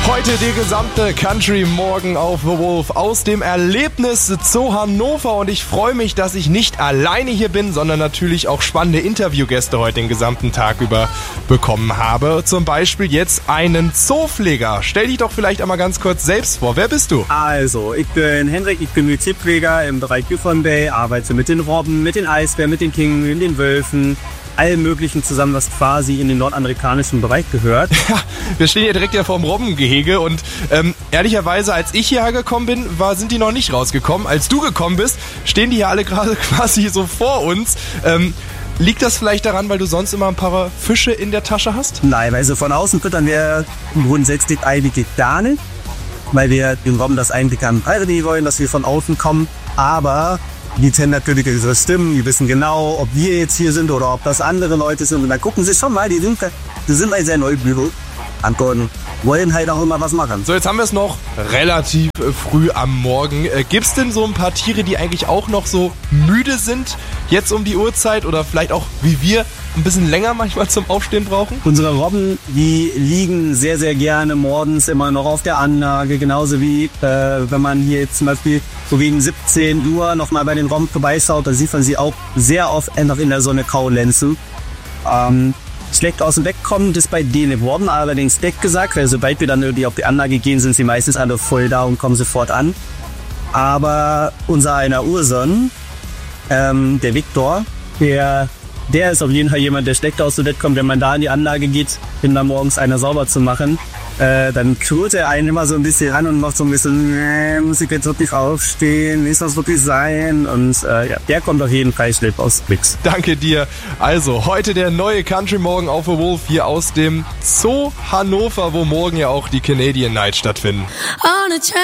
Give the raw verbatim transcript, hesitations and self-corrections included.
Heute die gesamte Country Morgen auf The Wolf aus dem Erlebnis Zoo Hannover und ich freue mich, dass ich nicht alleine hier bin, sondern natürlich auch spannende Interviewgäste heute den gesamten Tag über bekommen habe. Zum Beispiel jetzt einen Zoopfleger. Stell dich doch vielleicht einmal ganz kurz selbst vor. Wer bist du? Also, ich bin Hendrik, ich bin Tierpfleger im Bereich Yukon Bay, arbeite mit den Robben, mit den Eisbären, mit den Kinguinen, den Wölfen, allem Möglichen zusammen, was quasi in den nordamerikanischen Bereich gehört. Ja, wir stehen hier direkt ja vorm Robbengehege und ähm, ehrlicherweise, als ich hierher gekommen bin, war, sind die noch nicht rausgekommen. Als du gekommen bist, stehen die hier alle gerade quasi so vor uns. Ähm, liegt das vielleicht daran, weil du sonst immer ein paar Fische in der Tasche hast? Nein, also von außen füttern wir grundsätzlich eigentlich gar nicht, weil wir den Robben das eigentlich an beibringen wollen, dass wir von außen kommen, aber die kennen natürlich unsere Stimmen, die wissen genau, ob wir jetzt hier sind oder ob das andere Leute sind. Und dann gucken sie schon mal, die sind, die sind halt sehr neugierig und wollen halt auch immer was machen. So, jetzt haben wir es noch relativ äh, früh am Morgen. Äh, gibt's denn so ein paar Tiere, die eigentlich auch noch so müde sind, jetzt um die Uhrzeit oder vielleicht auch wie wir ein bisschen länger manchmal zum Aufstehen brauchen? Unsere Robben, die liegen sehr, sehr gerne morgens immer noch auf der Anlage, genauso wie äh, wenn man hier jetzt zum Beispiel so gegen siebzehn Uhr nochmal bei den Robben vorbeischaut, da sieht man sie auch sehr oft noch in der Sonne kaulenzen. Ähm, schlecht aus dem Bett kommen, das bei denen wurden allerdings nicht gesagt, weil sobald wir dann irgendwie auf die Anlage gehen, sind sie meistens alle voll da und kommen sofort an. Aber unser einer Urson, ähm, der Viktor, der, der ist auf jeden Fall jemand, der schlecht aus dem Bett kommt, wenn man da in die Anlage geht, um dann morgens einer sauber zu machen. Äh, dann krürt er einen immer so ein bisschen ran und macht so ein bisschen, äh, muss ich jetzt wirklich aufstehen, ist das wirklich sein? Und äh, ja, der kommt auf jeden Fall schlecht aus Mix. Danke dir. Also, heute der neue Country Morgen auf The Wolf hier aus dem Zoo Hannover, wo morgen ja auch die Canadian Night stattfinden.